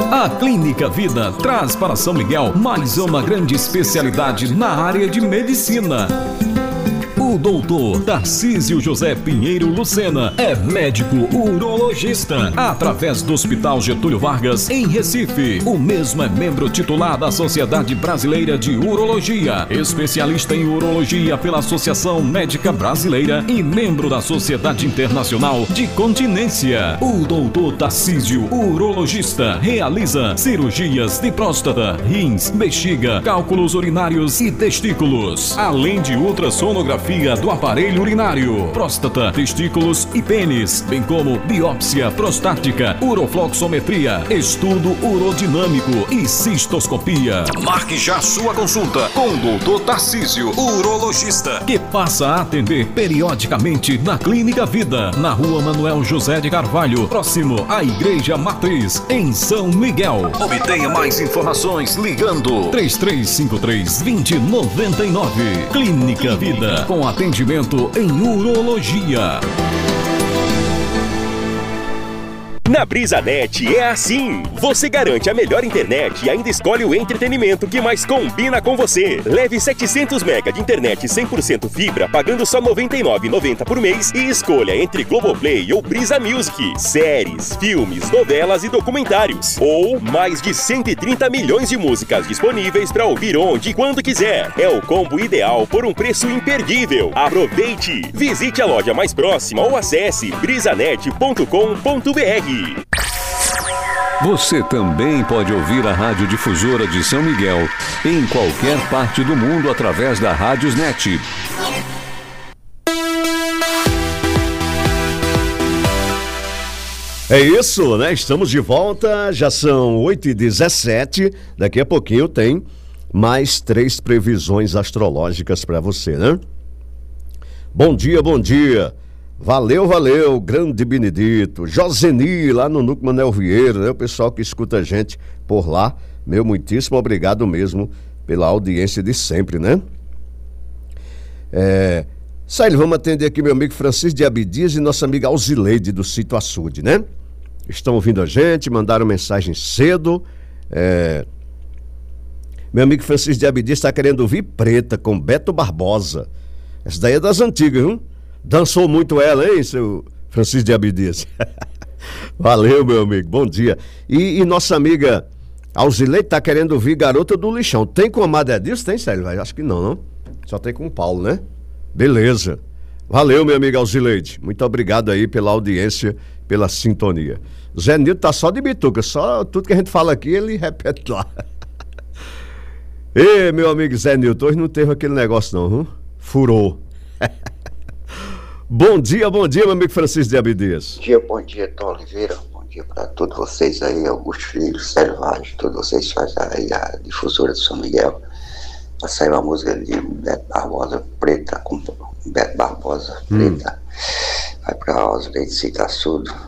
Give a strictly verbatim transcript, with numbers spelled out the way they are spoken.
A Clínica Vida traz para São Miguel mais uma grande especialidade na área de medicina. O doutor Tarcísio José Pinheiro Lucena é médico urologista, através do Hospital Getúlio Vargas, em Recife. O mesmo é membro titular da Sociedade Brasileira de Urologia, especialista em urologia pela Associação Médica Brasileira e membro da Sociedade Internacional de Continência. O doutor Tarcísio, urologista, realiza cirurgias de próstata, rins, bexiga, cálculos urinários e testículos, além de ultrassonografia do aparelho urinário, próstata, testículos e pênis, bem como biópsia prostática, urofloxometria, estudo urodinâmico e cistoscopia. Marque já sua consulta com o doutor Tarcísio, urologista, que passa a atender periodicamente na Clínica Vida, na Rua Manuel José de Carvalho, próximo à Igreja Matriz, em São Miguel. Obtenha mais informações ligando três três cinco três, dois zero nove nove. Clínica Vida, com atendimento em urologia. Na BrisaNet é assim. Você garante a melhor internet e ainda escolhe o entretenimento que mais combina com você. Leve setecentos megabytes de internet cem por cento fibra pagando só noventa e nove reais e noventa centavos por mês e escolha entre Globoplay ou Brisa Music, séries, filmes, novelas e documentários. Ou mais de cento e trinta milhões de músicas disponíveis para ouvir onde e quando quiser. É o combo ideal por um preço imperdível. Aproveite! Visite a loja mais próxima ou acesse brisanet ponto com ponto br. Você também pode ouvir a Rádio Difusora de São Miguel em qualquer parte do mundo através da Rádiosnet. É isso, né? Estamos de volta, já são oito e dezessete. Daqui a pouquinho tem mais três previsões astrológicas para você, né? Bom dia, bom dia. Valeu, valeu, grande Benedito, Joseni, lá no Núcleo Manuel Vieira, né? O pessoal que escuta a gente por lá, meu muitíssimo obrigado mesmo pela audiência de sempre, né? É... Sai, vamos atender aqui meu amigo Francisco de Abdias e nossa amiga Alzileide do Sítio Açude, né? Estão ouvindo a gente, mandaram mensagem cedo. É... Meu amigo Francisco de Abdias está querendo ouvir Preta com Beto Barbosa. Essa daí é das antigas, viu? Dançou muito ela, hein, seu Francisco de Abdias? Valeu, meu amigo, bom dia. E, e nossa amiga Alzileide tá querendo ouvir Garota do Lixão. Tem com a Amada Dias? Tem, sério? Acho que não, não? Só tem com o Paulo, né? Beleza. Valeu, minha amiga Alzileide. Muito obrigado aí pela audiência, pela sintonia. Zé Nilton tá só de bituca, só tudo que a gente fala aqui, ele repete lá. Ê, meu amigo Zé Nilton, hoje não teve aquele negócio não, viu? Furou. Bom dia, bom dia, meu amigo Francisco de Abdias. Bom dia, bom dia, Tom Oliveira. Bom dia para todos vocês aí, Augusto Filho, Selvagem, todos vocês fazem aí a difusora de São Miguel. Vai sair uma música de Beto Barbosa, Preta, com Beto Barbosa, Preta. Hum. Vai para Oswald de Citaçudo.